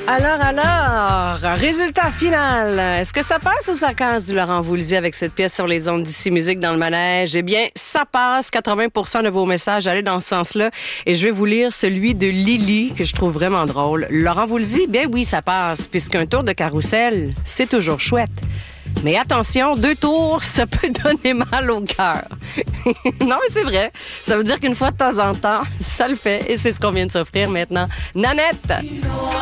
Alors, résultat final. Est-ce que ça passe ou ça casse du Laurent Voulzy avec cette pièce sur les ondes d'ici Musique dans le manège? Eh bien, ça passe. 80% de vos messages allaient dans ce sens-là. Et je vais vous lire celui de Lily, que je trouve vraiment drôle. Laurent Voulzy, bien oui, ça passe, puisqu'un tour de carrousel, c'est toujours chouette. Mais attention, 2 tours, ça peut donner mal au cœur. Non, mais c'est vrai. Ça veut dire qu'une fois de temps en temps, ça le fait. Et c'est ce qu'on vient de s'offrir maintenant. Nanette!